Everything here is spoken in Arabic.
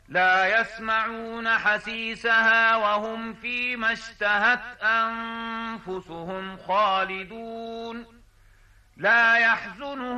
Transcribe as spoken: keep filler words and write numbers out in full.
لا يسمعون حسيسها وهم فيما اشتهت أنفسهم خالدون لا يحزنهم